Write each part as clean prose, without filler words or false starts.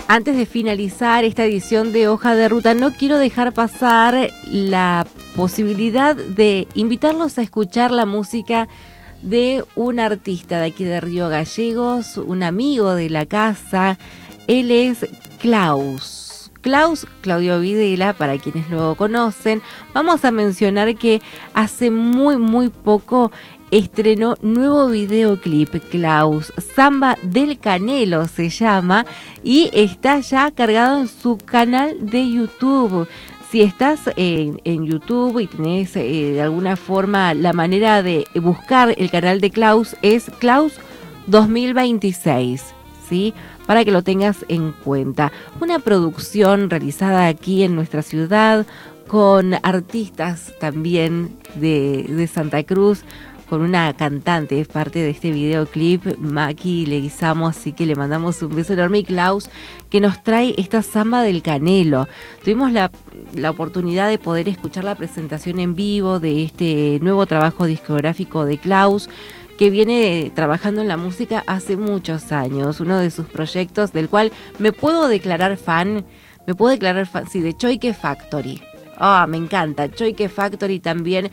Antes de finalizar esta edición de Hoja de Ruta, no quiero dejar pasar la posibilidad de invitarlos a escuchar la música de un artista de aquí de Río Gallegos, un amigo de la casa. Él es Claudio Videla, para quienes lo conocen. Vamos a mencionar que hace muy poco estrenó nuevo videoclip. Klaus, Samba del Canelo se llama, y está ya cargado en su canal de YouTube. Si estás en YouTube y tenés de alguna forma la manera de buscar el canal de Klaus, es Klaus 2026, ¿sí? Para que lo tengas en cuenta. Una producción realizada aquí en nuestra ciudad con artistas también de Santa Cruz, con una cantante, es parte de este videoclip, Maki Leguizamo, así que le mandamos un beso enorme. Y Klaus, que nos trae esta Samba del Canelo. Tuvimos la oportunidad de poder escuchar la presentación en vivo de este nuevo trabajo discográfico de Klaus, que viene trabajando en la música hace muchos años. Uno de sus proyectos, del cual me puedo declarar fan, sí, de Choique Factory. Me encanta. Choique Factory, también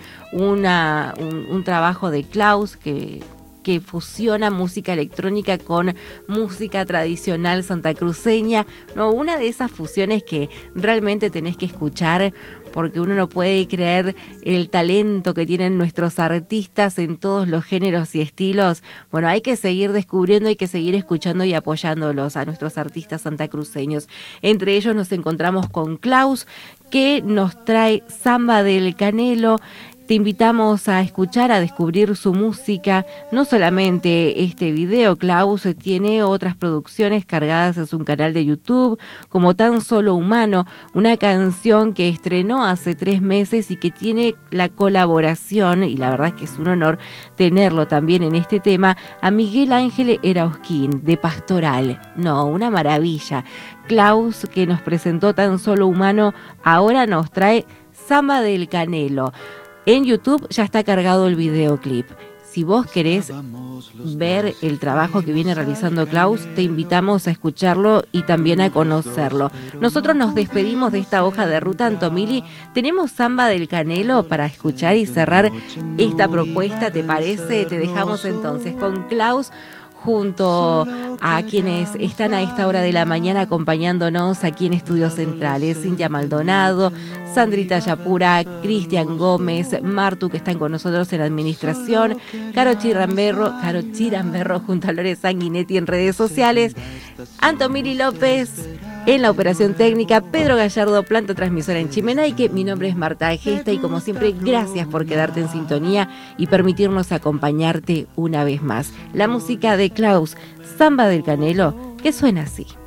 un trabajo de Klaus que fusiona música electrónica con música tradicional santacruceña. No, una de esas fusiones que realmente tenés que escuchar, porque uno no puede creer el talento que tienen nuestros artistas en todos los géneros y estilos. Bueno, hay que seguir descubriendo, hay que seguir escuchando y apoyándolos a nuestros artistas santacruceños. Entre ellos nos encontramos con Klaus, que nos trae Samba del Canelo. Te invitamos a escuchar, a descubrir su música. No solamente este video, Klaus tiene otras producciones cargadas en su canal de YouTube, como Tan Solo Humano, una canción que estrenó hace 3 meses y que tiene la colaboración, y la verdad es que es un honor tenerlo también en este tema, a Miguel Ángel Erausquín, de Pastoral. No, una maravilla. Klaus, que nos presentó Tan Solo Humano, ahora nos trae Samba del Canelo. En YouTube ya está cargado el videoclip. Si vos querés ver el trabajo que viene realizando Klaus, te invitamos a escucharlo y también a conocerlo. Nosotros nos despedimos de esta hoja de ruta, Antomili. Tenemos Samba del Canelo para escuchar y cerrar esta propuesta, ¿te parece? Te dejamos entonces con Klaus, junto a quienes están a esta hora de la mañana acompañándonos aquí en Estudios Centrales: Cintia Maldonado, Sandrita Yapura, Cristian Gómez, Martu, que están con nosotros en administración, Caro Chiramberro junto a Lore Sanguinetti en redes sociales, Antomili López en la operación técnica, Pedro Gallardo, planta transmisora en Chimenaique. Mi nombre es Marta Gesta y, como siempre, gracias por quedarte en sintonía y permitirnos acompañarte una vez más. La música de Klaus, Samba del Canelo, que suena así.